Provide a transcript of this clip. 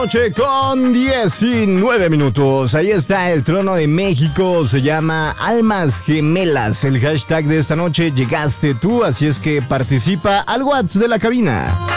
Noche con 19 minutos. Ahí está el trono de México. Se llama Almas Gemelas. El hashtag de esta noche, llegaste tú. Así es que participa al WhatsApp de la cabina.